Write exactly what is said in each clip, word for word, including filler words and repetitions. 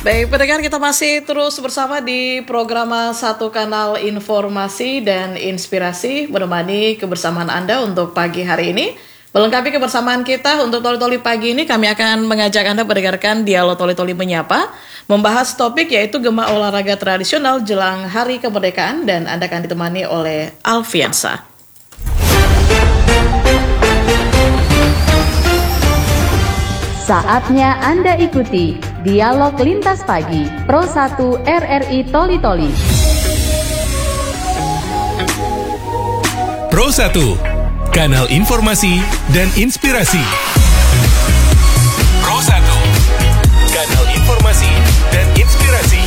Baik, pendengar, kita masih terus bersama di program Satu Kanal Informasi dan Inspirasi, menemani kebersamaan Anda untuk pagi hari ini. Melengkapi kebersamaan kita untuk Toli-Toli pagi ini, kami akan mengajak Anda mendengarkan dialog Toli-Toli Menyapa, membahas topik yaitu gema olahraga tradisional jelang Hari Kemerdekaan, dan Anda akan ditemani oleh Alfiansa. Saatnya Anda ikuti Dialog Lintas Pagi Pro satu R R I Toli-Toli. Pro satu, kanal informasi dan inspirasi. Pro satu, kanal informasi dan inspirasi.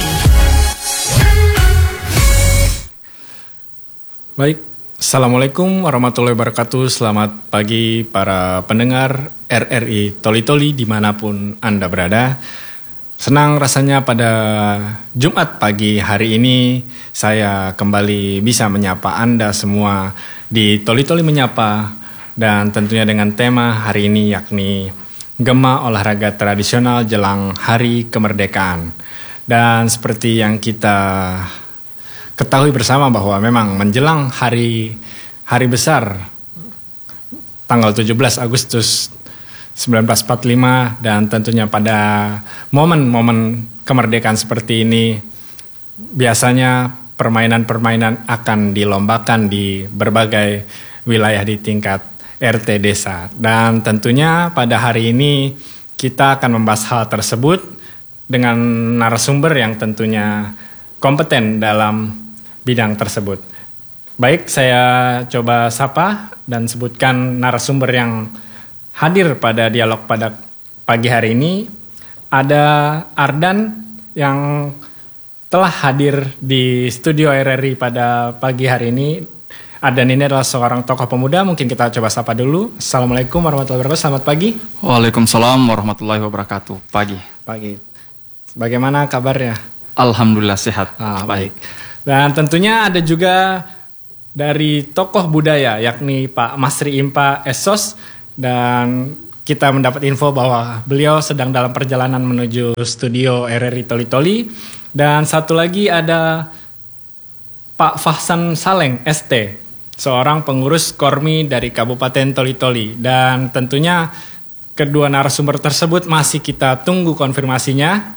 Baik, Assalamualaikum warahmatullahi wabarakatuh. Selamat pagi para pendengar R R I Toli-Toli dimanapun Anda berada. Senang rasanya pada Jumat pagi hari ini saya kembali bisa menyapa Anda semua di Toli-Toli Menyapa, dan tentunya dengan tema hari ini yakni gema olahraga tradisional jelang Hari Kemerdekaan. Dan seperti yang kita ketahui bersama bahwa memang menjelang hari hari besar tanggal tujuh belas Agustus seribu sembilan ratus empat puluh lima, dan tentunya pada momen-momen kemerdekaan seperti ini biasanya permainan-permainan akan dilombakan di berbagai wilayah di tingkat R T desa. Dan tentunya pada hari ini kita akan membahas hal tersebut dengan narasumber yang tentunya kompeten dalam bidang tersebut. Baik, saya coba sapa dan sebutkan narasumber yang hadir pada dialog pada pagi hari ini. Ada Ardan yang telah hadir di studio R R I pada pagi hari ini. Ardan ini adalah seorang tokoh pemuda, mungkin kita coba sapa dulu. Assalamualaikum warahmatullahi wabarakatuh, selamat pagi. Waalaikumsalam warahmatullahi wabarakatuh, pagi. Pagi. Bagaimana kabarnya? Alhamdulillah sehat. Ah, baik. Dan tentunya ada juga dari tokoh budaya yakni Pak Masri Impa Esos, dan kita mendapat info bahwa beliau sedang dalam perjalanan menuju studio R R I Toli-Toli. Dan satu lagi ada Pak Fahsan Saleng S T, seorang pengurus Kormi dari Kabupaten Toli-Toli. Dan tentunya kedua narasumber tersebut masih kita tunggu konfirmasinya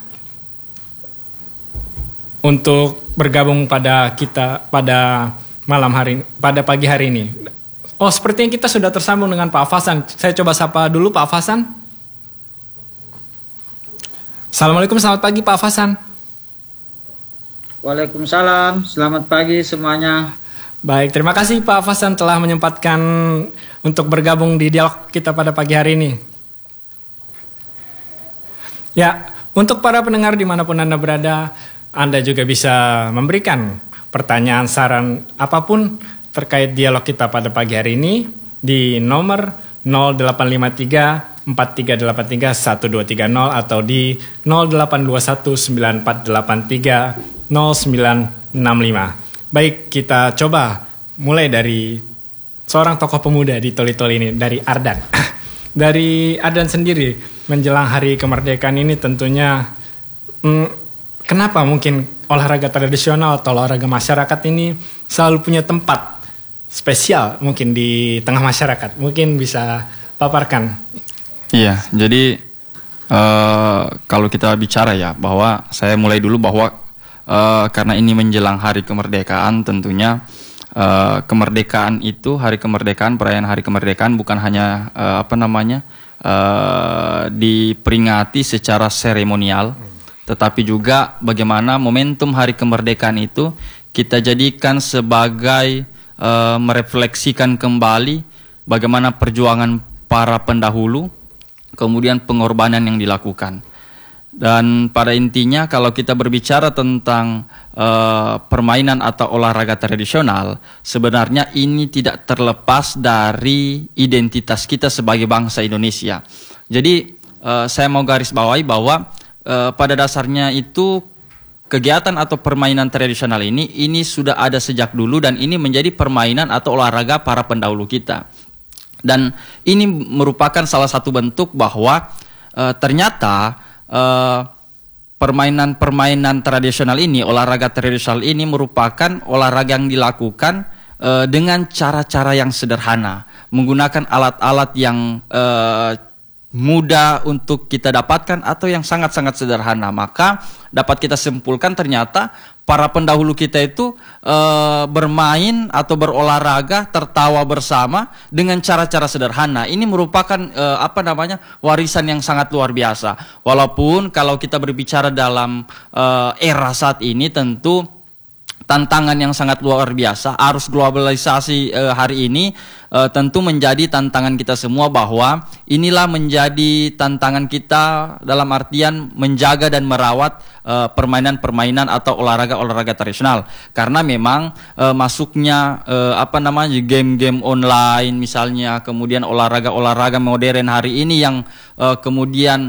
untuk bergabung pada kita pada malam hari, pada pagi hari ini. Oh, sepertinya kita sudah tersambung dengan Pak Fahsan. Saya coba sapa dulu Pak Fahsan. Assalamualaikum, selamat pagi Pak Fahsan. Waalaikumsalam, selamat pagi semuanya. Baik, terima kasih Pak Fahsan telah menyempatkan untuk bergabung di dialog kita pada pagi hari ini. Ya, untuk para pendengar dimanapun Anda berada, Anda juga bisa memberikan pertanyaan, saran, apapun terkait dialog kita pada pagi hari ini di nomor nol delapan lima tiga empat tiga delapan tiga satu dua tiga nol atau di nol delapan dua satu sembilan empat delapan tiga nol sembilan enam lima. Baik, kita coba mulai dari seorang tokoh pemuda di Toli-Toli ini, dari Ardan. Dari Ardan sendiri, menjelang Hari Kemerdekaan ini tentunya hmm, kenapa mungkin olahraga tradisional atau olahraga masyarakat ini selalu punya tempat spesial mungkin di tengah masyarakat? Mungkin bisa paparkan. Iya, jadi uh, kalau kita bicara ya bahwa saya mulai dulu bahwa uh, karena ini menjelang Hari Kemerdekaan, tentunya uh, kemerdekaan itu, Hari Kemerdekaan, perayaan Hari Kemerdekaan bukan hanya uh, apa namanya uh, diperingati secara seremonial, tetapi juga bagaimana momentum Hari Kemerdekaan itu kita jadikan sebagai uh, merefleksikan kembali bagaimana perjuangan para pendahulu, kemudian pengorbanan yang dilakukan. Dan pada intinya kalau kita berbicara tentang uh, permainan atau olahraga tradisional, sebenarnya ini tidak terlepas dari identitas kita sebagai bangsa Indonesia. Jadi uh, saya mau garis bawahi bahwa uh, pada dasarnya itu kegiatan atau permainan tradisional ini ini sudah ada sejak dulu, dan ini menjadi permainan atau olahraga para pendahulu kita. Dan ini merupakan salah satu bentuk bahwa uh, ternyata uh, permainan-permainan tradisional ini, olahraga tradisional ini merupakan olahraga yang dilakukan uh, dengan cara-cara yang sederhana, menggunakan alat-alat yang uh, mudah untuk kita dapatkan atau yang sangat-sangat sederhana. Maka dapat kita simpulkan ternyata para pendahulu kita itu e, bermain atau berolahraga, tertawa bersama dengan cara-cara sederhana. Ini merupakan e, apa namanya warisan yang sangat luar biasa. Walaupun kalau kita berbicara dalam e, era saat ini tentu tantangan yang sangat luar biasa, arus globalisasi eh, hari ini eh, tentu menjadi tantangan kita semua, bahwa inilah menjadi tantangan kita dalam artian menjaga dan merawat eh, permainan-permainan atau olahraga-olahraga tradisional. Karena memang eh, masuknya eh, apa namanya game-game online misalnya, kemudian olahraga-olahraga modern hari ini yang eh, kemudian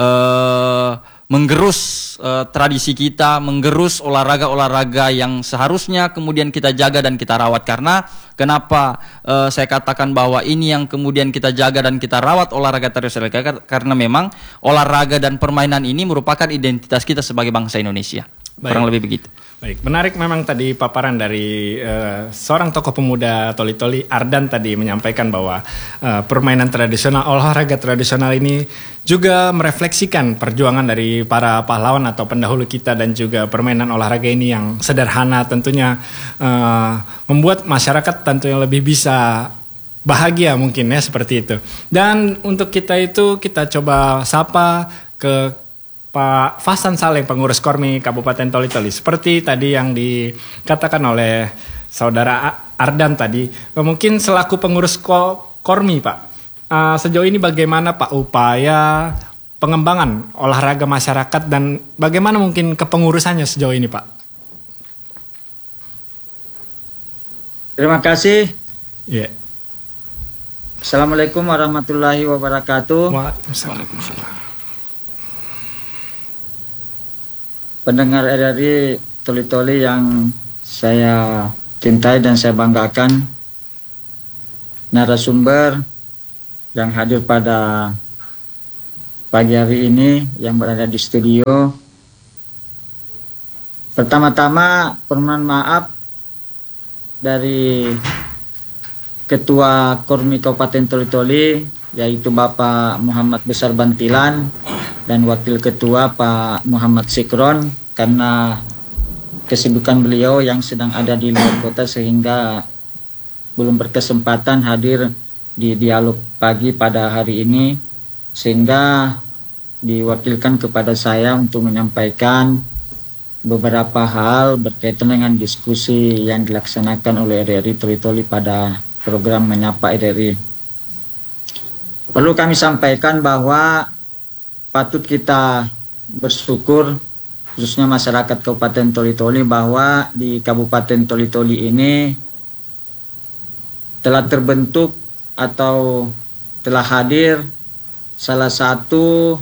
eh, menggerus uh, tradisi kita, menggerus olahraga-olahraga yang seharusnya kemudian kita jaga dan kita rawat. Karena kenapa uh, saya katakan bahwa ini yang kemudian kita jaga dan kita rawat olahraga tradisional, karena memang olahraga dan permainan ini merupakan identitas kita sebagai bangsa Indonesia. Baik. Kurang lebih begitu. Baik, menarik memang tadi paparan dari uh, seorang tokoh pemuda Toli-Toli, Ardan tadi menyampaikan bahwa uh, permainan tradisional, olahraga tradisional ini juga merefleksikan perjuangan dari para pahlawan atau pendahulu kita, dan juga permainan olahraga ini yang sederhana tentunya uh, membuat masyarakat tentunya lebih bisa bahagia mungkin ya, seperti itu. Dan untuk kita itu kita coba sapa ke Pak Fasan Saleh, pengurus Kormi Kabupaten Toli-Toli. Seperti tadi yang dikatakan oleh saudara Ardan tadi, mungkin selaku pengurus Kormi Pak, uh, sejauh ini bagaimana Pak upaya pengembangan olahraga masyarakat dan bagaimana mungkin kepengurusannya sejauh ini Pak? Terima kasih. Yeah. Assalamualaikum warahmatullahi wabarakatuh. Waalaikumsalam. Pendengar R R I Toli-Toli yang saya cintai dan saya banggakan, narasumber yang hadir pada pagi hari ini yang berada di studio. Pertama-tama permohonan maaf dari Ketua Kormi Kabupaten Toli-Toli, yaitu Bapak Muhammad Besar Bantilan, dan Wakil Ketua Pak Muhammad Sikron, karena kesibukan beliau yang sedang ada di luar kota sehingga belum berkesempatan hadir di dialog pagi pada hari ini, sehingga diwakilkan kepada saya untuk menyampaikan beberapa hal berkaitan dengan diskusi yang dilaksanakan oleh R R I Toli-Toli pada program Menyapa R R I. Perlu kami sampaikan bahwa patut kita bersyukur, khususnya masyarakat Kabupaten Toli-Toli, bahwa di Kabupaten Toli-Toli ini telah terbentuk atau telah hadir salah satu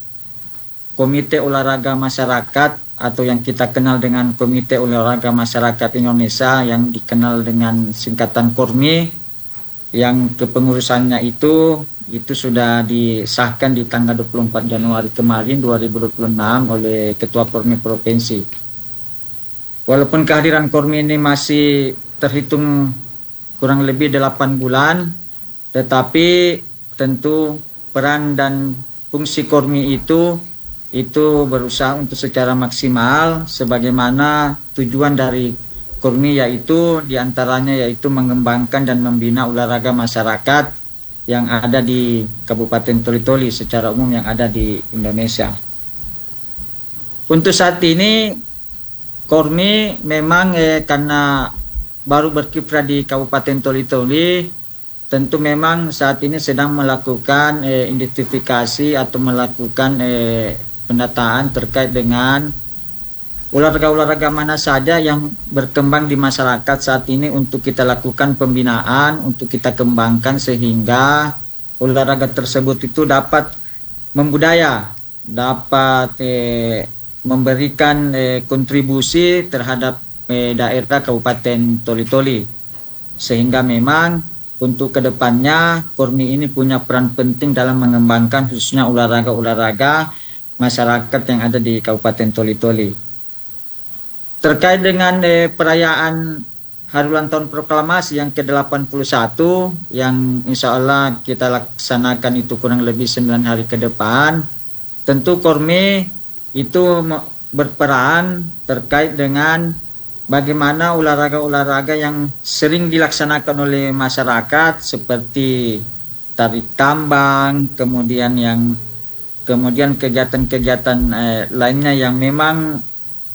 komite olahraga masyarakat atau yang kita kenal dengan Komite Olahraga Masyarakat Indonesia, yang dikenal dengan singkatan Kormi, yang kepengurusannya itu itu sudah disahkan di tanggal dua puluh empat Januari kemarin dua ribu dua puluh enam oleh Ketua Kormi Provinsi. Walaupun kehadiran Kormi ini masih terhitung kurang lebih delapan bulan, tetapi tentu peran dan fungsi Kormi itu itu berusaha untuk secara maksimal, sebagaimana tujuan dari Kormi, yaitu diantaranya yaitu mengembangkan dan membina olahraga masyarakat yang ada di Kabupaten Toli-Toli secara umum yang ada di Indonesia. Untuk saat ini Kormi memang eh, karena baru berkiprah di Kabupaten Toli-Toli, tentu memang saat ini sedang melakukan eh, identifikasi atau melakukan eh, pendataan terkait dengan olahraga-olahraga mana saja yang berkembang di masyarakat saat ini untuk kita lakukan pembinaan, untuk kita kembangkan sehingga olahraga tersebut itu dapat membudaya, dapat eh, memberikan eh, kontribusi terhadap eh, daerah Kabupaten Toli-Toli. Sehingga memang untuk kedepannya Kormi ini punya peran penting dalam mengembangkan khususnya olahraga-olahraga masyarakat yang ada di Kabupaten Toli-Toli. Terkait dengan eh, perayaan Hari Ulang Tahun Proklamasi yang ke delapan puluh satu yang insya Allah kita laksanakan itu kurang lebih sembilan hari ke depan, tentu Kormi itu berperan terkait dengan bagaimana olahraga-olahraga yang sering dilaksanakan oleh masyarakat seperti tarik tambang, kemudian yang kemudian kegiatan-kegiatan eh, lainnya yang memang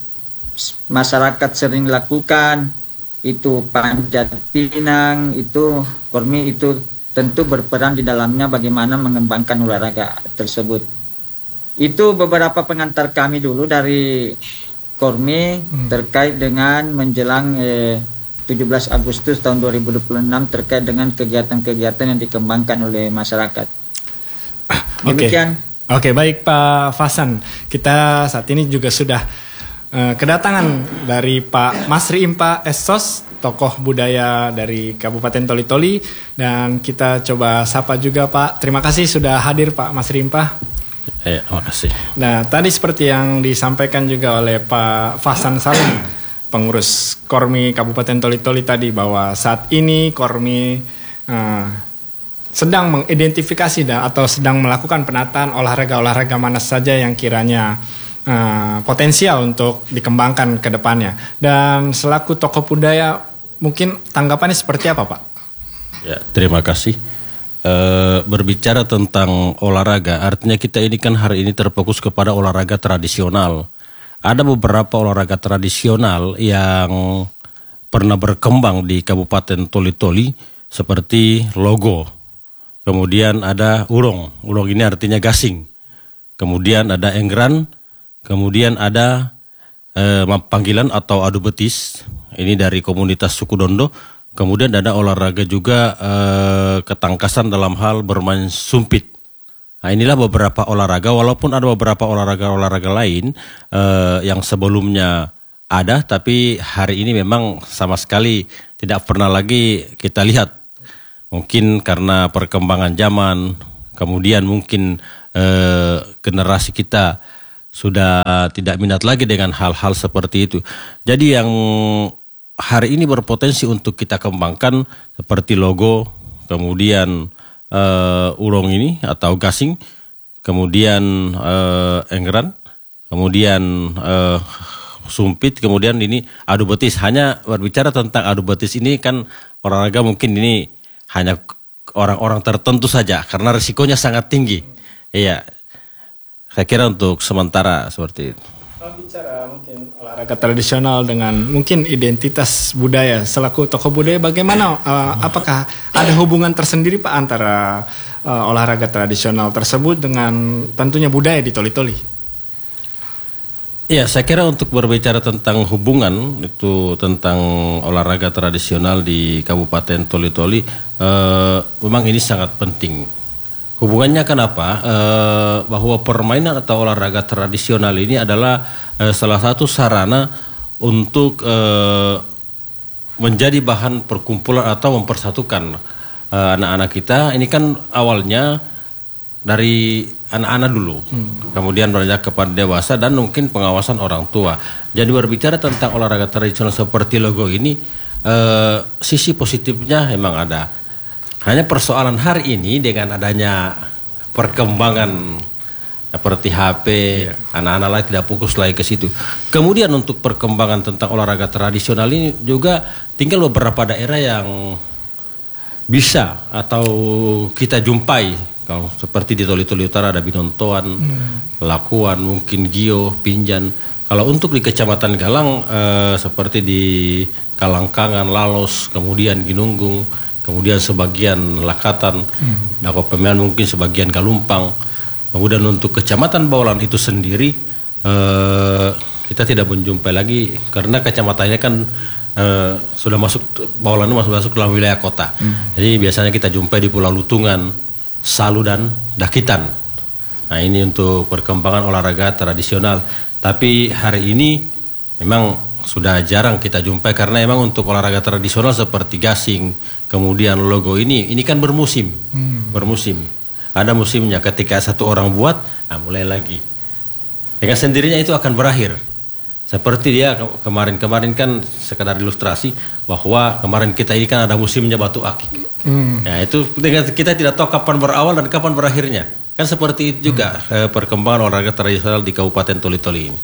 masyarakat sering lakukan, itu panjat pinang, itu Kormi itu tentu berperan di dalamnya bagaimana mengembangkan olahraga tersebut. Itu beberapa pengantar kami dulu dari Kormi hmm. terkait dengan menjelang eh, tujuh belas Agustus tahun dua ribu dua puluh enam terkait dengan kegiatan-kegiatan yang dikembangkan oleh masyarakat. Demikian. Oke, okay, baik Pak Fasan. Kita saat ini juga sudah Uh, kedatangan dari Pak Masri Impa Essos, tokoh budaya dari Kabupaten Toli-Toli, dan kita coba sapa juga Pak. Terima kasih sudah hadir Pak Masri Impa. Eh, terima kasih. Nah, tadi seperti yang disampaikan juga oleh Pak Fasan Salim, pengurus Kormi Kabupaten Toli-Toli tadi, bahwa saat ini Kormi uh, sedang mengidentifikasi dan atau sedang melakukan penataan olahraga-olahraga mana saja yang kiranya Uh, potensial untuk dikembangkan ke depannya. Dan selaku tokoh budaya, mungkin tanggapannya seperti apa Pak? Ya, terima kasih. Uh, berbicara tentang olahraga, artinya kita ini kan hari ini terfokus kepada olahraga tradisional. Ada beberapa olahraga tradisional yang pernah berkembang di Kabupaten Toli-Toli seperti logo. Kemudian ada urong. Urong ini artinya gasing. Kemudian ada engran. Kemudian ada eh, panggilan atau adu betis, ini dari komunitas suku Dondo. Kemudian ada olahraga juga eh, ketangkasan dalam hal bermain sumpit. Nah, inilah beberapa olahraga, walaupun ada beberapa olahraga-olahraga lain eh, yang sebelumnya ada, tapi hari ini memang sama sekali tidak pernah lagi kita lihat. Mungkin karena perkembangan zaman, kemudian mungkin eh, generasi kita sudah tidak minat lagi dengan hal-hal seperti itu. Jadi yang hari ini berpotensi untuk kita kembangkan seperti logo, kemudian uh, urong ini atau gasing, kemudian uh, engran, kemudian uh, sumpit, kemudian ini adu betis. Hanya berbicara tentang adu betis ini kan olahraga mungkin ini hanya orang-orang tertentu saja karena risikonya sangat tinggi. Iya. Saya kira untuk sementara seperti itu. Kalau bicara mungkin olahraga tradisional dengan mungkin identitas budaya, selaku tokoh budaya bagaimana, uh, apakah ada hubungan tersendiri Pak antara uh, olahraga tradisional tersebut dengan tentunya budaya di Toli-Toli? Iya, saya kira untuk berbicara tentang hubungan itu tentang olahraga tradisional di Kabupaten Toli-Toli, uh, memang ini sangat penting. Hubungannya kenapa? Eh, bahwa permainan atau olahraga tradisional ini adalah eh, salah satu sarana untuk eh, menjadi bahan perkumpulan atau mempersatukan eh, anak-anak kita. Ini kan awalnya dari anak-anak dulu, hmm. kemudian beranjak kepada dewasa dan mungkin pengawasan orang tua. Jadi berbicara tentang olahraga tradisional seperti logo ini, eh, sisi positifnya memang ada. Hanya persoalan hari ini dengan adanya perkembangan seperti H P, yeah. anak-anak lain tidak fokus lagi ke situ. Kemudian untuk perkembangan tentang olahraga tradisional ini juga tinggal beberapa daerah yang bisa atau kita jumpai. Kalau seperti di Toli-Toli Utara ada Binontoan, hmm. Lakuan, mungkin Gio, Pinjan. Kalau untuk di Kecamatan Galang eh, seperti di Kalangkangan, Lalos, kemudian Ginunggung, kemudian sebagian Lakatan, hmm. Dakopemean mungkin sebagian Galumpang. Kemudian untuk Kecamatan Bawalan itu sendiri eh, kita tidak menjumpai lagi karena kecamatannya kan eh, sudah masuk, Bawalan itu masuk masuk dalam wilayah kota. Hmm. Jadi biasanya kita jumpai di Pulau Lutungan, Salu dan Dakitan. Nah ini untuk perkembangan olahraga tradisional. Tapi hari ini memang sudah jarang kita jumpai karena memang untuk olahraga tradisional seperti gasing, kemudian logo ini, ini kan bermusim, hmm. bermusim. Ada musimnya ketika satu orang buat, nah mulai lagi. dengan sendirinya itu akan berakhir. Seperti dia ke- kemarin-kemarin kan sekadar ilustrasi bahwa kemarin kita ini kan ada musimnya batu akik. Hmm. Ya itu dengan kita tidak tahu kapan berawal dan kapan berakhirnya. Kan seperti itu juga hmm. eh, perkembangan olahraga tradisional di Kabupaten Toli-Toli ini.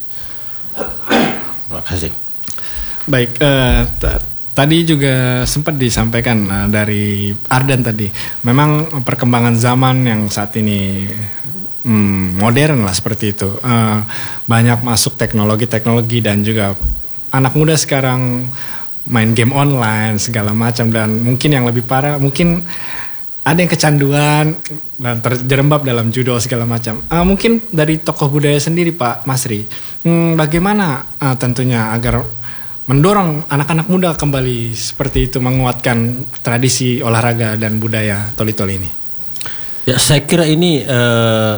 Terima kasih. Baik, eh, t- tadi juga sempat disampaikan eh, dari Ardan tadi, memang perkembangan zaman yang saat ini hmm, modern lah seperti itu, Eh, banyak masuk teknologi-teknologi dan juga anak muda sekarang main game online segala macam, dan mungkin yang lebih parah mungkin ada yang kecanduan dan terjerembab dalam judo segala macam. Eh, mungkin dari tokoh budaya sendiri Pak Masri, hmm, bagaimana eh, tentunya agar mendorong anak-anak muda kembali seperti itu, menguatkan tradisi olahraga dan budaya Toli-Toli ini? Ya saya kira ini eh,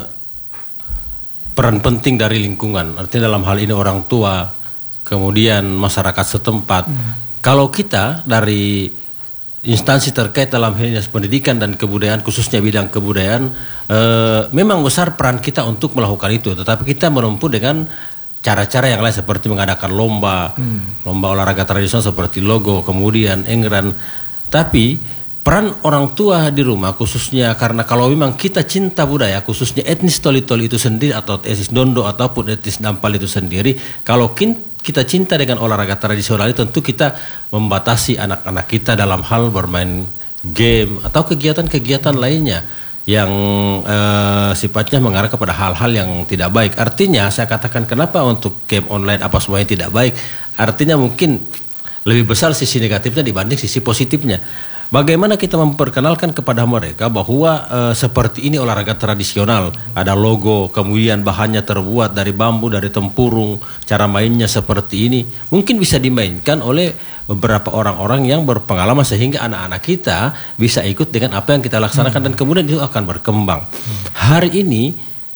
peran penting dari lingkungan. Artinya dalam hal ini orang tua, kemudian masyarakat setempat. Hmm. Kalau kita dari instansi terkait dalam hal ini pendidikan dan kebudayaan, khususnya bidang kebudayaan, eh, memang besar peran kita untuk melakukan itu. Tetapi kita menempuh dengan cara-cara yang lain seperti mengadakan lomba, hmm. lomba olahraga tradisional seperti logo, kemudian engran. Tapi peran orang tua di rumah khususnya, karena kalau memang kita cinta budaya, khususnya etnis Toli-Toli itu sendiri atau etnis Dondo ataupun etnis Dampal itu sendiri, kalau kita cinta dengan olahraga tradisional itu, tentu kita membatasi anak-anak kita dalam hal bermain game atau kegiatan-kegiatan lainnya yang eh, sifatnya mengarah kepada hal-hal yang tidak baik. Artinya saya katakan kenapa untuk game online apa semuanya tidak baik, artinya mungkin lebih besar sisi negatifnya dibanding sisi positifnya. Bagaimana kita memperkenalkan kepada mereka bahwa e, seperti ini olahraga tradisional, ada logo, kemudian bahannya terbuat dari bambu, dari tempurung, cara mainnya seperti ini, mungkin bisa dimainkan oleh beberapa orang-orang yang berpengalaman sehingga anak-anak kita bisa ikut dengan apa yang kita laksanakan dan kemudian itu akan berkembang. Hari ini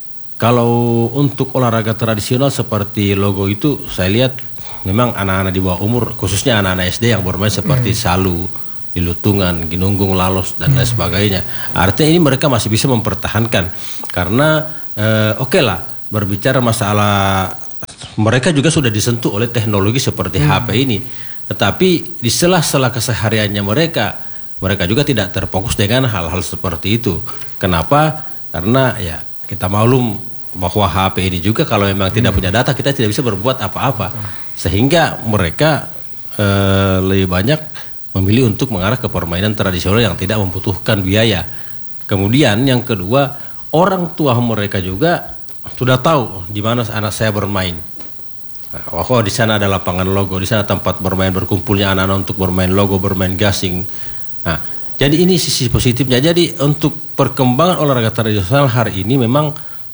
kalau untuk olahraga tradisional seperti logo itu, saya lihat memang anak-anak di bawah umur, khususnya anak-anak S D yang bermain seperti salu, di Lutungan, Ginunggung, Lalos dan lain sebagainya. Artinya ini mereka masih bisa mempertahankan karena eh, oke okay lah berbicara masalah mereka juga sudah disentuh oleh teknologi seperti hmm. H P ini. Tetapi di sela-sela kesehariannya mereka mereka juga tidak terfokus dengan hal-hal seperti itu. Kenapa? Karena ya kita maklum bahwa H P ini juga kalau memang hmm. tidak punya data kita tidak bisa berbuat apa-apa. Sehingga mereka eh, lebih banyak memilih untuk mengarah ke permainan tradisional yang tidak membutuhkan biaya. Kemudian yang kedua, orang tua mereka juga sudah tahu di mana anak saya bermain. Nah, oh di sana ada lapangan logo, di sana tempat bermain berkumpulnya anak-anak untuk bermain logo, bermain gasing. Nah, jadi ini sisi positifnya. Jadi untuk perkembangan olahraga tradisional hari ini memang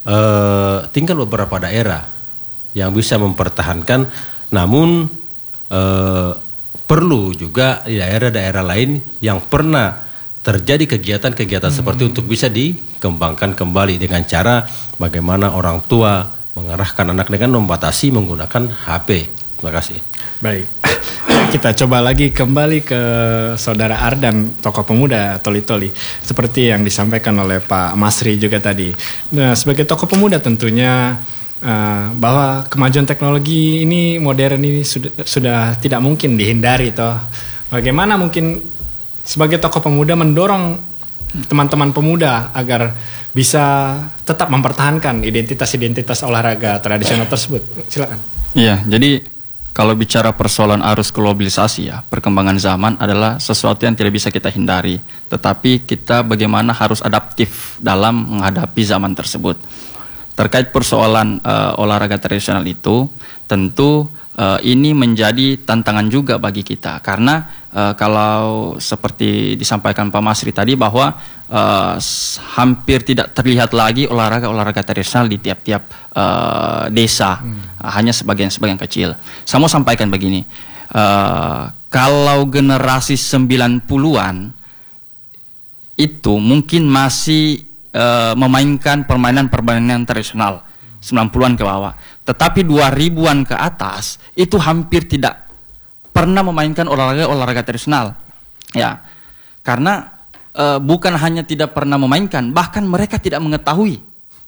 eh, tinggal beberapa daerah yang bisa mempertahankan, namun eh, perlu juga di daerah-daerah lain yang pernah terjadi kegiatan-kegiatan hmm. seperti untuk bisa dikembangkan kembali dengan cara bagaimana orang tua mengarahkan anak dengan membatasi menggunakan H P. Terima kasih. Baik, kita coba lagi kembali ke Saudara Ardan, tokoh pemuda Toli-Toli, seperti yang disampaikan oleh Pak Masri juga tadi. Nah, sebagai tokoh pemuda tentunya Uh, bahwa kemajuan teknologi ini modern ini sudah sudah tidak mungkin dihindari toh. Bagaimana mungkin sebagai tokoh pemuda mendorong teman-teman pemuda agar bisa tetap mempertahankan identitas-identitas olahraga tradisional tersebut? Silakan. Iya, jadi kalau bicara persoalan arus globalisasi ya, perkembangan zaman adalah sesuatu yang tidak bisa kita hindari. Tetapi kita bagaimana harus adaptif dalam menghadapi zaman tersebut. Terkait persoalan uh, olahraga tradisional itu, tentu uh, ini menjadi tantangan juga bagi kita. Karena uh, kalau seperti disampaikan Pak Masri tadi bahwa uh, hampir tidak terlihat lagi olahraga-olahraga tradisional di tiap-tiap uh, desa, hmm. uh, hanya sebagian-sebagian kecil. Saya mau sampaikan begini, uh, kalau generasi sembilan puluhan itu mungkin masih memainkan permainan-permainan tradisional sembilan puluhan ke bawah. Tetapi dua ribuan ke atas itu hampir tidak pernah memainkan olahraga-olahraga tradisional. Ya. Karena e, bukan hanya tidak pernah memainkan, bahkan mereka tidak mengetahui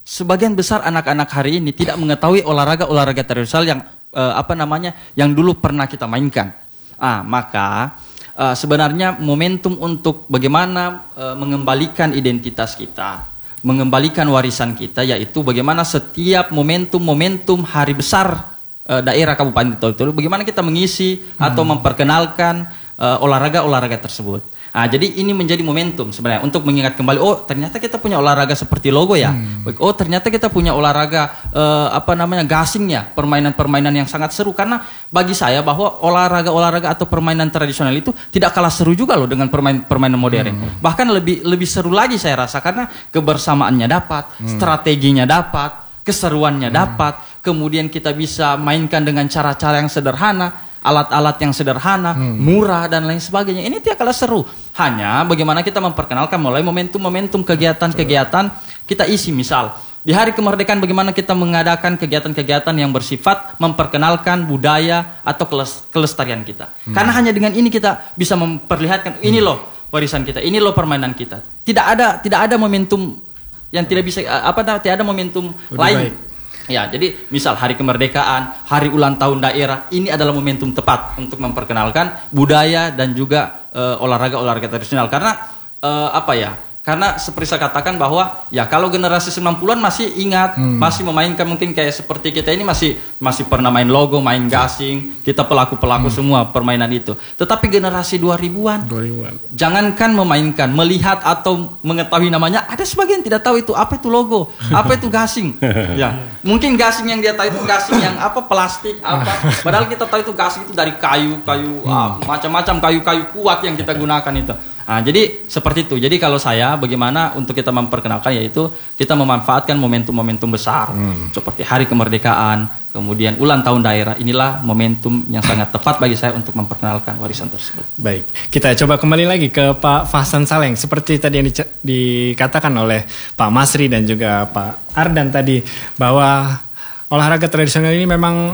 sebagian besar anak-anak hari ini tidak mengetahui olahraga-olahraga tradisional yang uh, apa namanya yang dulu pernah kita mainkan. Ah, maka uh, sebenarnya momentum untuk bagaimana uh, mengembalikan identitas kita, mengembalikan warisan kita, yaitu bagaimana setiap momentum-momentum hari besar uh, daerah Kabupaten Toli-Toli, bagaimana kita mengisi hmm. atau memperkenalkan uh, olahraga-olahraga tersebut. Nah, jadi ini menjadi momentum sebenarnya untuk mengingat kembali, oh ternyata kita punya olahraga seperti logo ya, hmm. oh ternyata kita punya olahraga uh, apa namanya gasing ya, permainan-permainan yang sangat seru. Karena bagi saya bahwa olahraga-olahraga atau permainan tradisional itu tidak kalah seru juga loh dengan permainan-permainan modern. Hmm. Bahkan lebih lebih seru lagi saya rasa karena kebersamaannya dapat, hmm. strateginya dapat, keseruannya hmm. dapat, kemudian kita bisa mainkan dengan cara-cara yang sederhana, alat-alat yang sederhana, hmm. murah dan lain sebagainya. Ini tidak kalah seru. Hanya bagaimana kita memperkenalkan mulai momentum-momentum kegiatan-kegiatan kita isi. Misal di hari kemerdekaan bagaimana kita mengadakan kegiatan-kegiatan yang bersifat memperkenalkan budaya atau kelestarian kita. Hmm. Karena hanya dengan ini kita bisa memperlihatkan ini loh warisan kita, ini loh permainan kita. Tidak ada tidak ada momentum yang tidak bisa apa tidak ada momentum lebih lain. Baik. Ya, jadi misal hari kemerdekaan, hari ulang tahun daerah, ini adalah momentum tepat untuk memperkenalkan budaya dan juga uh, olahraga-olahraga tradisional. Karena uh, apa ya? Karena seperti saya katakan bahwa ya kalau generasi sembilan puluhan masih ingat, hmm. masih memainkan mungkin kayak seperti kita ini masih masih pernah main logo, main gasing, kita pelaku-pelaku hmm. semua permainan itu. Tetapi generasi dua ribuan, dua ribuan, jangankan memainkan, melihat atau mengetahui namanya, ada sebagian tidak tahu itu apa itu logo, apa itu gasing. Ya, mungkin gasing yang dia tahu itu gasing yang apa plastik apa. Padahal kita tahu itu gasing itu dari kayu, kayu hmm. ah, macam-macam kayu-kayu kuat yang kita gunakan itu. Nah, jadi seperti itu. Jadi kalau saya bagaimana untuk kita memperkenalkan yaitu kita memanfaatkan momentum-momentum besar hmm. seperti hari kemerdekaan, kemudian ulang tahun daerah. Inilah momentum yang sangat tepat bagi saya untuk memperkenalkan warisan tersebut. Baik, kita coba kembali lagi ke Pak Fahsan Saleng. Seperti tadi yang di- dikatakan oleh Pak Masri dan juga Pak Ardan tadi bahwa olahraga tradisional ini memang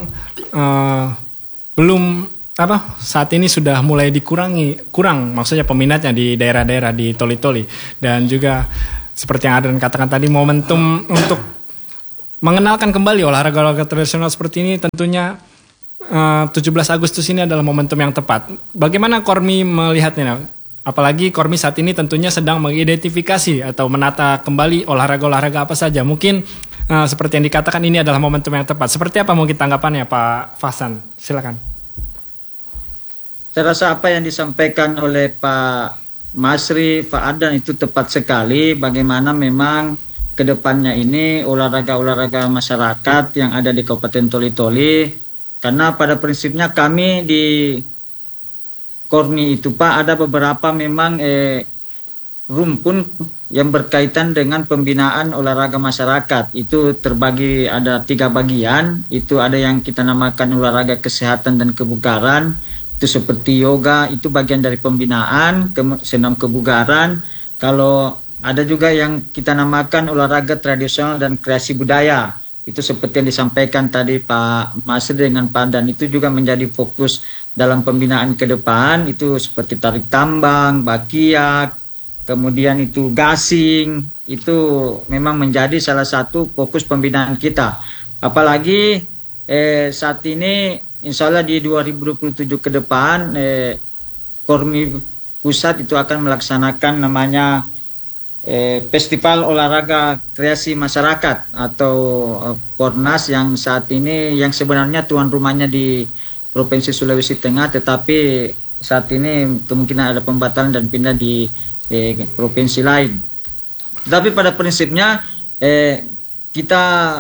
uh, belum apa saat ini sudah mulai dikurangi kurang maksudnya peminatnya di daerah-daerah di Toli-Toli, dan juga seperti yang Ardan katakan tadi momentum untuk mengenalkan kembali olahraga-olahraga tradisional seperti ini tentunya uh, tujuh belas Agustus ini adalah momentum yang tepat. Bagaimana Kormi melihatnya? Apalagi Kormi saat ini tentunya sedang mengidentifikasi atau menata kembali olahraga-olahraga apa saja. Mungkin uh, seperti yang dikatakan ini adalah momentum yang tepat. Seperti apa mungkin tanggapannya Pak Fahsan? Silakan. Saya rasa apa yang disampaikan oleh Pak Masri, Pak Adan itu tepat sekali. Bagaimana memang kedepannya ini olahraga-olahraga masyarakat yang ada di Kabupaten Toli-Toli. Karena pada prinsipnya kami di Kormi itu Pak ada beberapa memang eh, rumpun yang berkaitan dengan pembinaan olahraga masyarakat. Itu terbagi ada tiga bagian. Itu ada yang kita namakan olahraga kesehatan dan kebugaran. Itu seperti yoga, itu bagian dari pembinaan, ke, senam kebugaran. Kalau ada juga yang kita namakan olahraga tradisional dan kreasi budaya. Itu seperti yang disampaikan tadi Pak Masri dengan Pak Dan, itu juga menjadi fokus dalam pembinaan ke depan. Itu seperti tarik tambang, bakiak, kemudian itu gasing. Itu memang menjadi salah satu fokus pembinaan kita. Apalagi eh, saat ini insya Allah di dua ribu dua puluh tujuh ke depan eh, Kormi Pusat itu akan melaksanakan namanya eh, Festival Olahraga Kreasi Masyarakat atau eh, Pornas yang saat ini yang sebenarnya tuan rumahnya di Provinsi Sulawesi Tengah, tetapi saat ini kemungkinan ada pembatalan dan pindah di eh, provinsi lain. Tapi pada prinsipnya eh, kita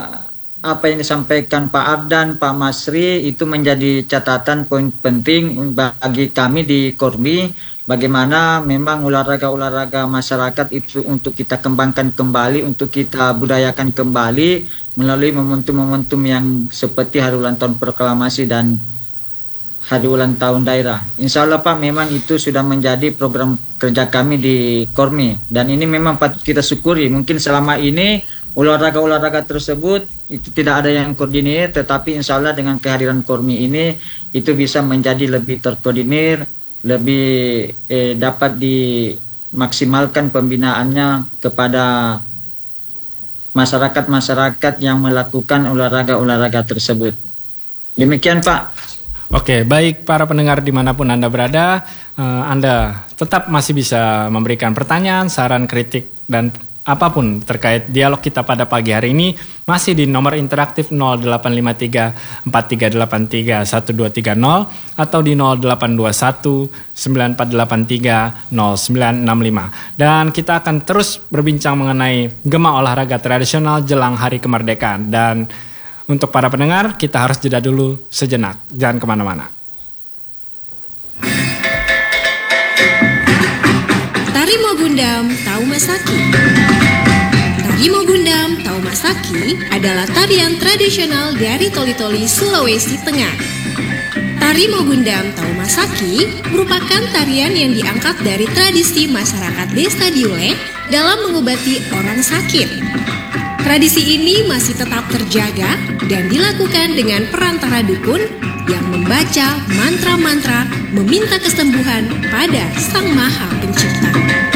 apa yang disampaikan Pak Abdan, Pak Masri itu menjadi catatan poin penting bagi kami di Kormi, bagaimana memang olahraga-olahraga masyarakat itu untuk kita kembangkan kembali, untuk kita budayakan kembali melalui momentum-momentum yang seperti hari ulang tahun proklamasi dan hari ulang tahun daerah. Insya Allah Pak, memang itu sudah menjadi program kerja kami di Kormi, dan ini memang patut kita syukuri. Mungkin selama ini olahraga-olahraga tersebut itu tidak ada yang koordinir, tetapi insya Allah dengan kehadiran Kormi ini itu bisa menjadi lebih terkoordinir, lebih eh, dapat dimaksimalkan pembinaannya kepada masyarakat-masyarakat yang melakukan olahraga-olahraga tersebut. Demikian Pak. Oke, baik para pendengar dimanapun Anda berada, eh, Anda tetap masih bisa memberikan pertanyaan, saran, kritik, dan apapun terkait dialog kita pada pagi hari ini masih di nomor interaktif nol delapan lima tiga empat tiga delapan tiga satu dua tiga nol atau di nol delapan dua satu sembilan empat delapan tiga nol sembilan enam lima. Dan kita akan terus berbincang mengenai gema olahraga tradisional jelang Hari Kemerdekaan. Dan untuk para pendengar, kita harus jeda dulu sejenak. Jangan kemana-mana. Tari Mogundam Taumasaki. Tari Mogundam Taumasaki adalah tarian tradisional dari Toli-Toli, Sulawesi Tengah. Tari Mogundam Taumasaki merupakan tarian yang diangkat dari tradisi masyarakat Desa Diule dalam mengobati orang sakit. Tradisi ini masih tetap terjaga dan dilakukan dengan perantara dukun yang membaca mantra-mantra meminta kesembuhan pada Sang Maha Pencipta.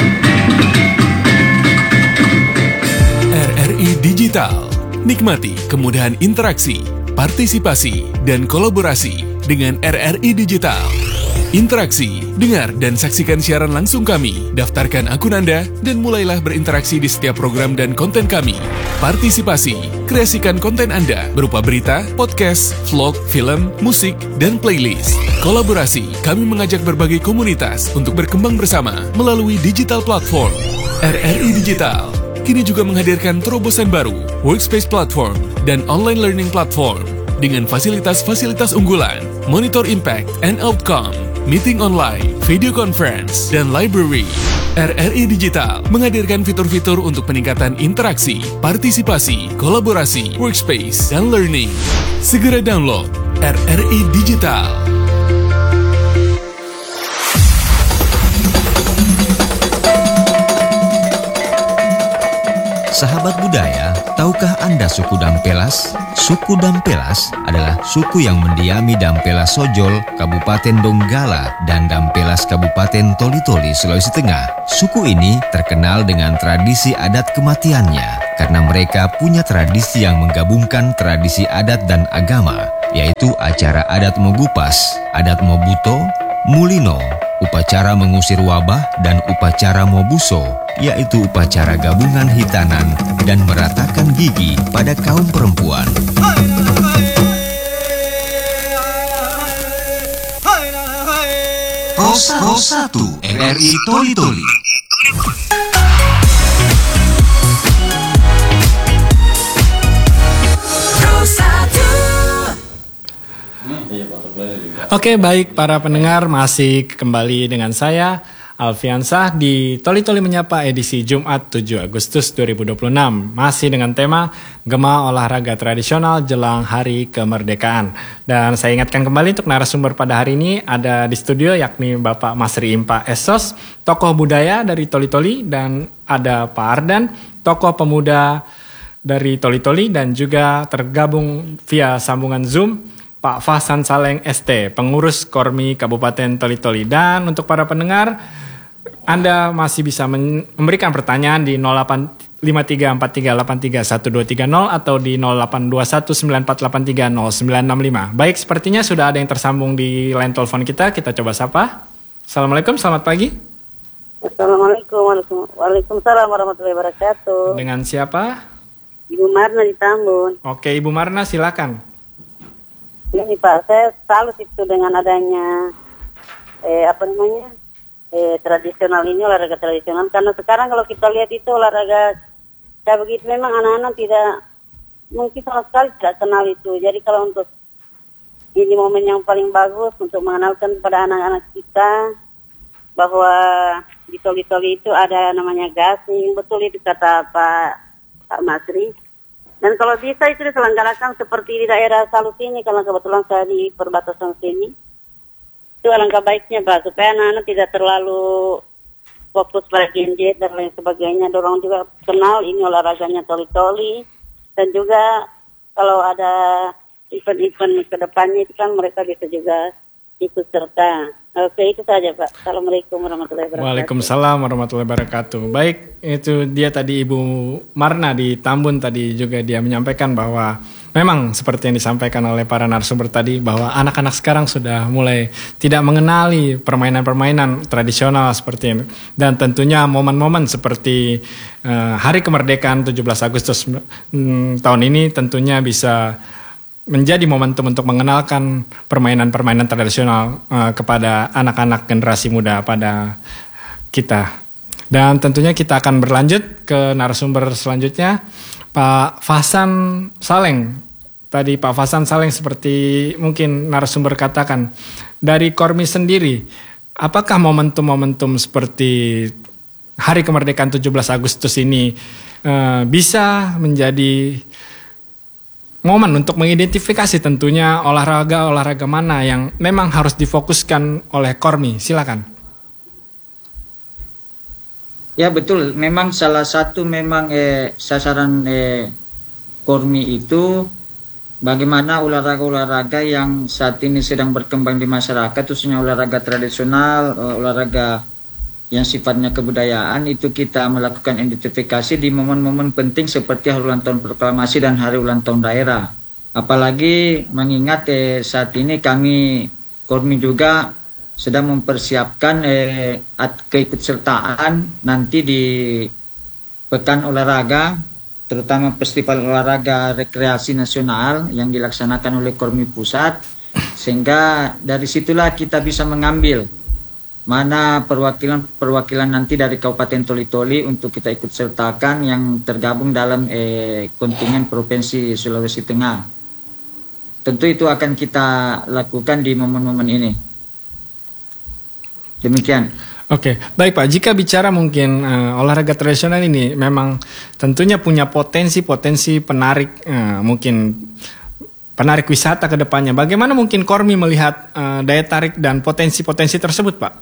R R I Digital. Nikmati kemudahan interaksi, partisipasi, dan kolaborasi dengan R R I Digital. Interaksi, dengar dan saksikan siaran langsung kami, daftarkan akun Anda, dan mulailah berinteraksi di setiap program dan konten kami. Partisipasi, kreasikan konten Anda berupa berita, podcast, vlog, film, musik, dan playlist. Kolaborasi, kami mengajak berbagai komunitas untuk berkembang bersama melalui digital platform. R R I Digital kini juga menghadirkan terobosan baru, workspace platform, dan online learning platform dengan fasilitas-fasilitas unggulan, monitor impact and outcome, meeting online, video conference, dan library. R R I Digital menghadirkan fitur-fitur untuk peningkatan interaksi, partisipasi, kolaborasi, workspace, dan learning. Segera download R R I Digital. Sahabat budaya, tahukah Anda suku Dampelas? Suku Dampelas adalah suku yang mendiami Dampelas Sojol, Kabupaten Donggala, dan Dampelas Kabupaten Toli-Toli, Sulawesi Tengah. Suku ini terkenal dengan tradisi adat kematiannya, karena mereka punya tradisi yang menggabungkan tradisi adat dan agama, yaitu acara adat Mogupas, adat Mobuto, Mulino, upacara mengusir wabah, dan upacara Mobuso, yaitu upacara gabungan hitanan dan meratakan gigi pada kaum perempuan. Pro satu R R I Toli-Toli. Oke, baik para pendengar, masih kembali dengan saya Alfiansah di Toli-Toli Menyapa edisi Jumat tujuh Agustus dua ribu dua puluh enam. Masih dengan tema Gema Olahraga Tradisional Jelang Hari Kemerdekaan. Dan saya ingatkan kembali untuk narasumber pada hari ini ada di studio, yakni Bapak Masri Impa Esos, tokoh budaya dari Toli-Toli, dan ada Pak Ardan, tokoh pemuda dari Toli-Toli, dan juga tergabung via sambungan Zoom Pak Fasan Saleng S T, pengurus Kormi Kabupaten Toli-Toli. Dan untuk para pendengar, Anda masih bisa memberikan pertanyaan di nol delapan lima tiga empat tiga delapan tiga satu dua tiga nol atau di nol delapan dua satu sembilan empat delapan tiga nol sembilan enam lima. Baik, sepertinya sudah ada yang tersambung di line telepon kita. Kita coba sapa. Assalamualaikum, selamat pagi. Assalamualaikum, waalaikumsalam warahmatullahi wabarakatuh. Dengan siapa? Ibu Marna di Tambun. Oke, Ibu Marna, silakan. Ini Pak, saya salut itu dengan adanya eh, apa namanya eh, tradisional ini, olahraga tradisional. Karena sekarang kalau kita lihat itu olahraga kayak begitu, memang anak-anak tidak, mungkin sama sekali tidak kenal itu. Jadi kalau untuk ini momen yang paling bagus untuk mengenalkan kepada anak-anak kita bahwa di Toli-Toli itu ada namanya gasing, betul itu kata Pak Pak Masri. Dan kalau bisa itu diselenggarakan seperti di daerah Salu sini, karena kebetulan saya di perbatasan sini. Itu alangkah baiknya Pak, supaya anak-anak tidak terlalu fokus pada gadget dan lain sebagainya. Dorong juga kenal ini olahraganya Toli-Toli. Dan juga kalau ada event-event ke depannya itu kan mereka bisa juga ikut serta. Oke, itu saja Pak. Assalamualaikum warahmatullahi wabarakatuh. Waalaikumsalam warahmatullahi wabarakatuh. Baik, itu dia tadi Ibu Marna di Tambun tadi juga dia menyampaikan bahwa memang seperti yang disampaikan oleh para narasumber tadi bahwa anak-anak sekarang sudah mulai tidak mengenali permainan-permainan tradisional seperti ini. Dan tentunya momen-momen seperti uh, Hari Kemerdekaan tujuh belas Agustus mm, tahun ini tentunya bisa menjadi momentum untuk mengenalkan permainan-permainan tradisional uh, kepada anak-anak generasi muda pada kita. Dan tentunya kita akan berlanjut ke narasumber selanjutnya, Pak Fasan Saleng. Tadi Pak Fasan Saleng seperti mungkin narasumber katakan, dari Kormi sendiri, apakah momentum-momentum seperti Hari Kemerdekaan tujuh belas Agustus ini uh, bisa menjadi momen untuk mengidentifikasi tentunya olahraga-olahraga mana yang memang harus difokuskan oleh Kormi? Silakan. Ya betul, memang salah satu memang eh, sasaran eh, Kormi itu bagaimana olahraga-olahraga yang saat ini sedang berkembang di masyarakat, khususnya olahraga tradisional, olahraga yang sifatnya kebudayaan, itu kita melakukan identifikasi di momen-momen penting seperti hari ulang tahun proklamasi dan hari ulang tahun daerah. Apalagi mengingat eh, saat ini kami Kormi juga sedang mempersiapkan eh, keikutsertaan nanti di Pekan Olahraga, terutama Festival Olahraga Rekreasi Nasional yang dilaksanakan oleh Kormi Pusat, sehingga dari situlah kita bisa mengambil mana perwakilan-perwakilan nanti dari Kabupaten Toli-Toli untuk kita ikut sertakan yang tergabung dalam eh, kontingen Provinsi Sulawesi Tengah. Tentu itu akan kita lakukan di momen-momen ini. Demikian. Oke, baik Pak. Jika bicara mungkin uh, olahraga tradisional ini memang tentunya punya potensi-potensi penarik, uh, mungkin penarik wisata ke depannya. Bagaimana mungkin Kormi melihat uh, daya tarik dan potensi-potensi tersebut, Pak?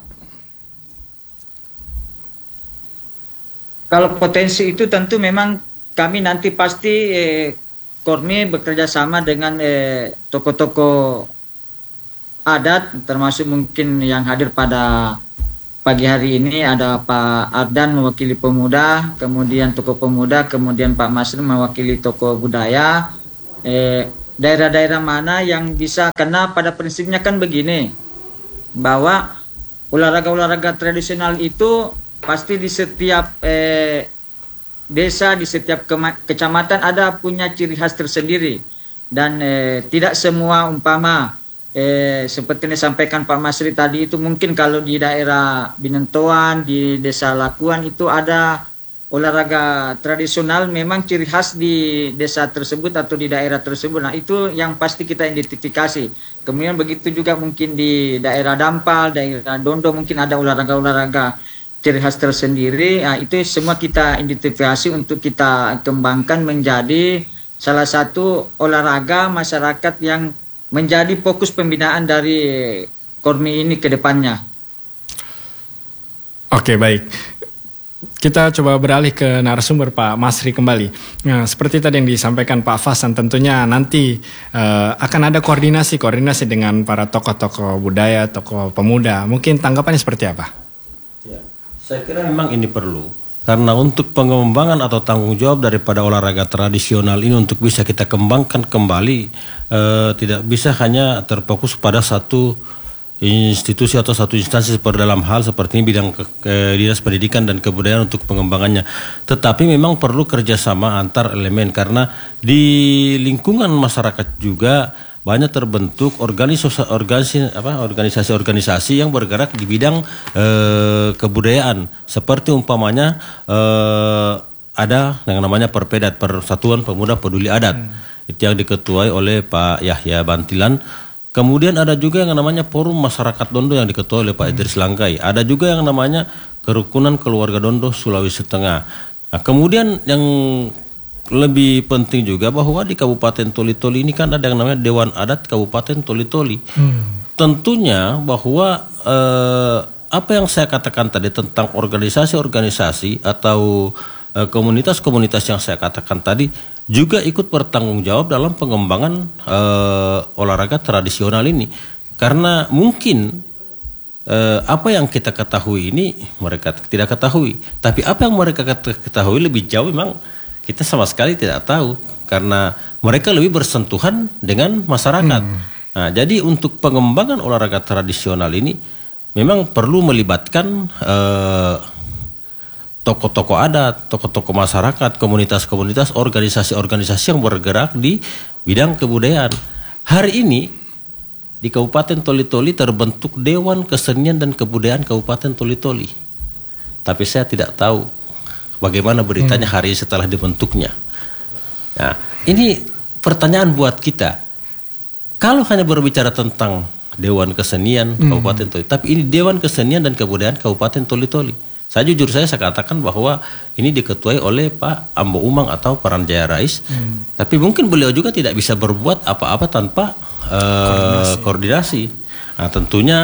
Kalau potensi itu tentu memang kami nanti pasti eh, Kormi bekerja sama dengan eh, tokoh-tokoh adat, termasuk mungkin yang hadir pada pagi hari ini ada Pak Ardan mewakili pemuda, kemudian tokoh pemuda, kemudian Pak Masri mewakili tokoh budaya. Eh, daerah-daerah mana yang bisa, karena pada prinsipnya kan begini, bahwa olahraga-olahraga tradisional itu pasti di setiap eh, desa, di setiap kecamatan ada punya ciri khas tersendiri. Dan eh, tidak semua umpama eh, seperti yang disampaikan Pak Masri tadi itu, mungkin kalau di daerah Binentoan, di desa Lakuan itu ada olahraga tradisional memang ciri khas di desa tersebut atau di daerah tersebut. Nah itu yang pasti kita identifikasi. Kemudian begitu juga mungkin di daerah Dampal, daerah Dondo mungkin ada olahraga-olahraga ciri khas tersendiri. Nah, itu semua kita identifikasi untuk kita kembangkan menjadi salah satu olahraga masyarakat yang menjadi fokus pembinaan dari Kormi ini ke depannya. Oke, baik. Kita coba beralih ke narasumber Pak Masri kembali. Nah, seperti tadi yang disampaikan Pak Fasan, tentunya nanti uh, akan ada koordinasi-koordinasi dengan para tokoh-tokoh budaya, tokoh pemuda. Mungkin tanggapannya seperti apa? Ya, saya kira memang ini perlu. Karena untuk pengembangan atau tanggung jawab daripada olahraga tradisional ini untuk bisa kita kembangkan kembali, uh, tidak bisa hanya terfokus pada satu institusi atau satu instansi seperti dalam hal seperti ini bidang ke, ke, dinas pendidikan dan kebudayaan untuk pengembangannya, tetapi memang perlu kerjasama antar elemen karena di lingkungan masyarakat juga banyak terbentuk organisasi organisasi apa organisasi-organisasi yang bergerak di bidang eh, kebudayaan seperti umpamanya eh, ada yang namanya Perpedat, Persatuan Pemuda Peduli Adat, hmm. itu yang diketuai oleh Pak Yahya Bantilan. Kemudian ada juga yang namanya Forum Masyarakat Dondo yang diketuai oleh Pak Idris Langkai. Ada juga yang namanya Kerukunan Keluarga Dondo Sulawesi Tengah. Nah, kemudian yang lebih penting juga bahwa di Kabupaten Toli-Toli ini kan ada yang namanya Dewan Adat Kabupaten Toli-Toli. Hmm. Tentunya bahwa eh, apa yang saya katakan tadi tentang organisasi-organisasi atau eh, komunitas-komunitas yang saya katakan tadi juga ikut bertanggung jawab dalam pengembangan uh, olahraga tradisional ini. Karena mungkin eh, apa yang kita ketahui ini mereka tidak ketahui. Tapi apa yang mereka ketahui lebih jauh memang kita sama sekali tidak tahu. Karena mereka lebih bersentuhan dengan masyarakat. Hmm. Nah, jadi untuk pengembangan olahraga tradisional ini memang perlu melibatkan eh, tokoh-tokoh adat, tokoh-tokoh masyarakat, komunitas-komunitas, organisasi-organisasi yang bergerak di bidang kebudayaan. Hari ini di Kabupaten Toli-Toli terbentuk Dewan Kesenian dan Kebudayaan Kabupaten Toli-Toli. Tapi saya tidak tahu bagaimana beritanya hari setelah dibentuknya. Nah, ini pertanyaan buat kita. Kalau hanya berbicara tentang Dewan Kesenian hmm. Kabupaten Toli, tapi ini Dewan Kesenian dan Kebudayaan Kabupaten Toli-Toli. Saya jujur saya saya katakan bahwa ini diketuai oleh Pak Ambo Umang atau Paranjaya Rais. Hmm. Tapi mungkin beliau juga tidak bisa berbuat apa-apa tanpa uh, koordinasi. koordinasi. Nah, tentunya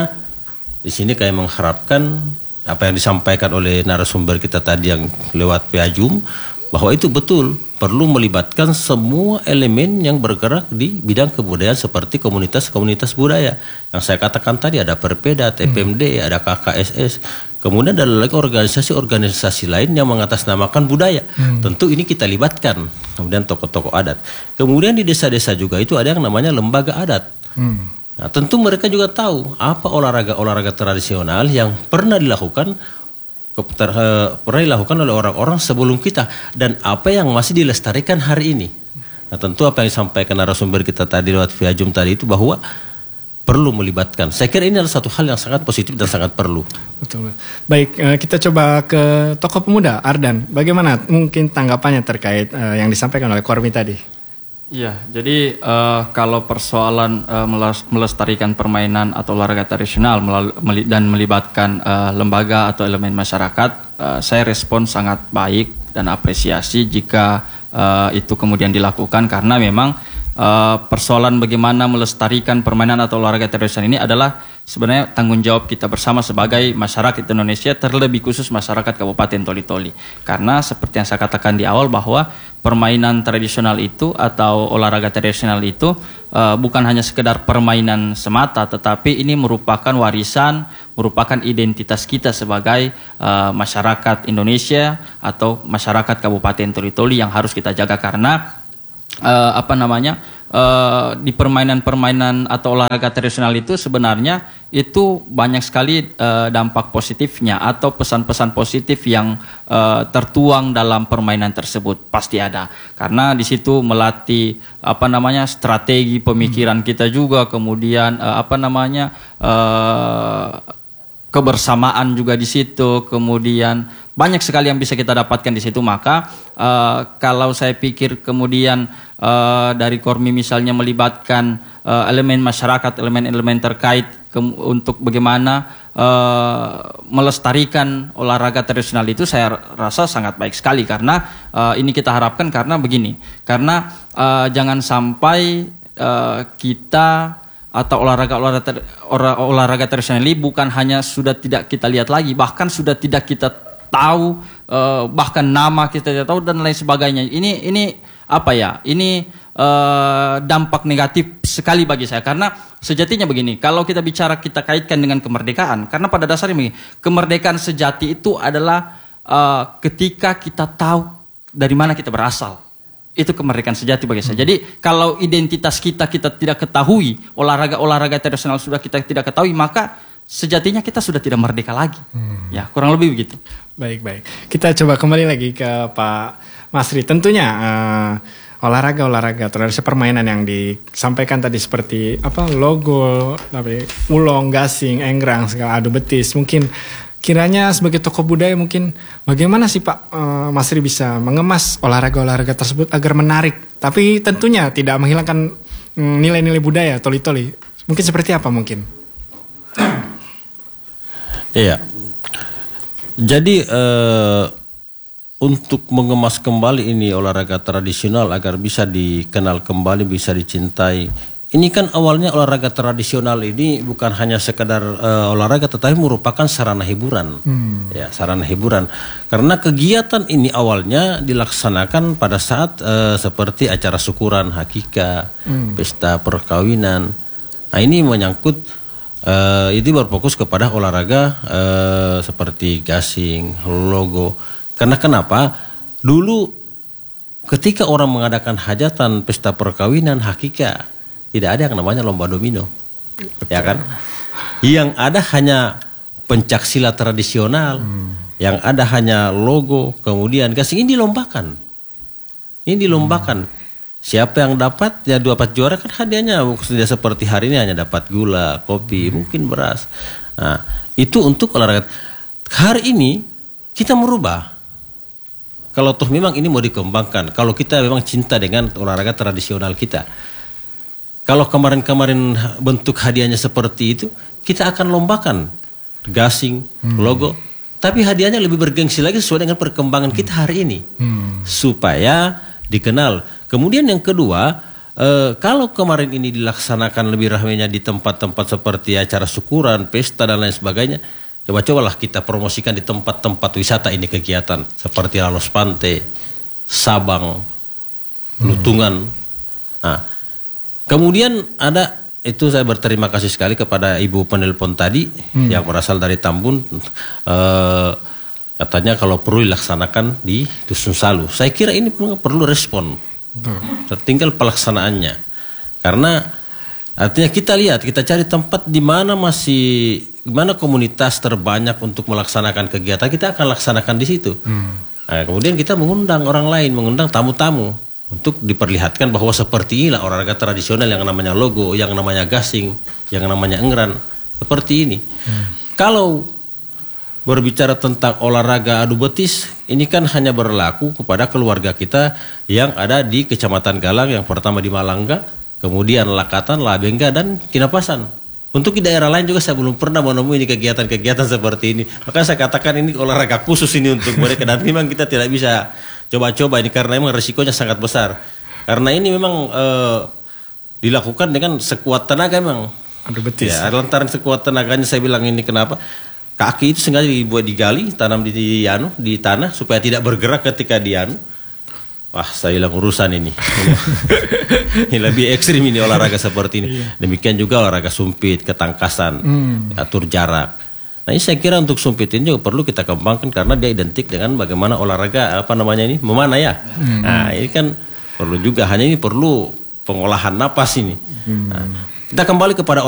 di sini kami mengharapkan apa yang disampaikan oleh narasumber kita tadi yang lewat Piajum, bahwa itu betul perlu melibatkan semua elemen yang bergerak di bidang kebudayaan seperti komunitas-komunitas budaya. Yang saya katakan tadi ada Perpeda, T P M D, hmm. ada K K S S. Kemudian ada lagi organisasi-organisasi lain yang mengatasnamakan budaya. Hmm. Tentu ini kita libatkan. Kemudian tokoh-tokoh adat. Kemudian di desa-desa juga itu ada yang namanya lembaga adat. Hmm. Nah, tentu mereka juga tahu apa olahraga-olahraga tradisional yang pernah dilakukan ter, uh, pernah dilakukan oleh orang-orang sebelum kita dan apa yang masih dilestarikan hari ini. Nah, tentu apa yang disampaikan narasumber kita tadi lewat Viajum tadi itu bahwa perlu melibatkan. Saya kira ini adalah satu hal yang sangat positif dan sangat perlu. Betul. Baik, kita coba ke tokoh pemuda, Ardan. Bagaimana mungkin tanggapannya terkait uh, yang disampaikan oleh Kormi tadi? Iya, jadi uh, kalau persoalan uh, melestarikan permainan atau olahraga tradisional mel- dan melibatkan uh, lembaga atau elemen masyarakat, uh, saya respon sangat baik dan apresiasi jika uh, itu kemudian dilakukan karena memang Uh, persoalan bagaimana melestarikan permainan atau olahraga tradisional ini adalah sebenarnya tanggung jawab kita bersama sebagai masyarakat Indonesia, terlebih khusus masyarakat Kabupaten Toli-Toli. Karena seperti yang saya katakan di awal bahwa permainan tradisional itu atau olahraga tradisional itu uh, bukan hanya sekedar permainan semata, tetapi ini merupakan warisan, merupakan identitas kita sebagai uh, masyarakat Indonesia atau masyarakat Kabupaten Toli-Toli yang harus kita jaga karena Uh, apa namanya uh, di permainan-permainan atau olahraga tradisional itu sebenarnya itu banyak sekali uh, dampak positifnya atau pesan-pesan positif yang uh, tertuang dalam permainan tersebut pasti ada karena di situ melatih apa namanya strategi pemikiran hmm. kita juga kemudian uh, apa namanya uh, kebersamaan juga di situ kemudian banyak sekali yang bisa kita dapatkan di situ maka uh, kalau saya pikir kemudian uh, dari Kormi misalnya melibatkan uh, elemen masyarakat, elemen-elemen terkait ke- untuk bagaimana uh, melestarikan olahraga tradisional itu saya rasa sangat baik sekali karena uh, ini kita harapkan karena begini karena uh, jangan sampai uh, kita atau olahraga-olahraga olahraga tradisional ini bukan hanya sudah tidak kita lihat lagi bahkan sudah tidak kita tahu uh, bahkan nama kita tidak tahu dan lain sebagainya. Ini ini apa ya? Ini uh, dampak negatif sekali bagi saya karena sejatinya begini. Kalau kita bicara kita kaitkan dengan kemerdekaan, karena pada dasarnya begini, kemerdekaan sejati itu adalah uh, ketika kita tahu dari mana kita berasal. Itu kemerdekaan sejati bagi saya. Jadi kalau identitas kita kita tidak ketahui, olahraga-olahraga tradisional sudah kita tidak ketahui, maka sejatinya kita sudah tidak merdeka lagi. Hmm. Ya, kurang lebih begitu. Baik, baik. Kita coba kembali lagi ke Pak Masri. Tentunya uh, olahraga-olahraga tradisional permainan yang disampaikan tadi seperti apa logo, tapi ulong, gasing, enggrang, segala adu betis. Mungkin kiranya sebagai tokoh budaya mungkin bagaimana sih Pak uh, Masri bisa mengemas olahraga-olahraga tersebut agar menarik, tapi tentunya tidak menghilangkan um, nilai-nilai budaya Toli-Toli. Mungkin seperti apa mungkin? Iya. Jadi eh, untuk mengemas kembali ini olahraga tradisional agar bisa dikenal kembali, bisa dicintai. Ini kan awalnya olahraga tradisional ini bukan hanya sekedar eh, olahraga tetapi merupakan sarana hiburan. Hmm. Ya, sarana hiburan. Karena kegiatan ini awalnya dilaksanakan pada saat eh, seperti acara syukuran, hakika, hmm. pesta perkawinan. Nah, ini menyangkut Uh, itu berfokus kepada olahraga uh, seperti gasing, logo. Karena kenapa? Dulu ketika orang mengadakan hajatan, pesta perkawinan, hakika tidak ada yang namanya lomba domino. Betul. Ya kan? Yang ada hanya pencak silat tradisional, hmm. yang ada hanya logo, kemudian gasing. Ini dilombakan. Ini dilombakan. Hmm. Siapa yang dapat, ya dapat juara kan hadiahnya sudah seperti hari ini hanya dapat gula, kopi, hmm. mungkin beras. Nah, itu untuk olahraga. Hari ini kita merubah. Kalau toh memang ini mau dikembangkan, kalau kita memang cinta dengan olahraga tradisional kita. Kalau kemarin-kamarin bentuk hadiahnya seperti itu, kita akan lombakan gasing, hmm. logo. Tapi hadiahnya lebih bergengsi lagi sesuai dengan perkembangan hmm. kita hari ini. Hmm. Supaya dikenal. Kemudian yang kedua, eh, kalau kemarin ini dilaksanakan lebih ramainya di tempat-tempat seperti acara syukuran, pesta dan lain sebagainya, coba-cobalah kita promosikan di tempat-tempat wisata ini kegiatan seperti Lalos Pantai, Sabang, Lutungan. Hmm. Nah, kemudian ada, itu saya berterima kasih sekali kepada ibu penelpon tadi hmm. yang berasal dari Tambun. Eh, katanya kalau perlu dilaksanakan di Dusun Salu. Saya kira ini perlu respon. Tertinggal pelaksanaannya. Karena artinya kita lihat, kita cari tempat di mana masih, di mana komunitas terbanyak untuk melaksanakan kegiatan, kita akan laksanakan di situ. Hmm. Nah, kemudian kita mengundang orang lain, mengundang tamu-tamu untuk diperlihatkan bahwa seperti inilah olahraga tradisional yang namanya logo, yang namanya gasing, yang namanya engran, seperti ini. Hmm. Kalau berbicara tentang olahraga adu betis, ini kan hanya berlaku kepada keluarga kita yang ada di Kecamatan Galang, yang pertama di Malangga, kemudian Lakatan, Labengga, dan Kinapasan. Untuk di daerah lain juga saya belum pernah menemui kegiatan-kegiatan seperti ini. Maka saya katakan ini olahraga khusus ini untuk mereka, dan memang kita tidak bisa coba-coba ini karena memang risikonya sangat besar. Karena ini memang eh, dilakukan dengan sekuat tenaga memang. Adu betis. Ya, lantaran sekuat tenaganya saya bilang ini kenapa? Kaki itu sengaja dibuat digali, tanam di, di, anu, di tanah supaya tidak bergerak ketika dianu. Wah, saya bilang urusan ini. Ini lebih ekstrim ini olahraga seperti ini. Demikian juga olahraga sumpit, ketangkasan, hmm. atur jarak. Nah, ini saya kira untuk sumpit ini juga perlu kita kembangkan karena dia identik dengan bagaimana olahraga apa namanya ini memanah ya. Hmm. Nah, ini kan perlu juga, hanya ini perlu pengolahan napas ini. Hmm. Nah, kita kembali kepada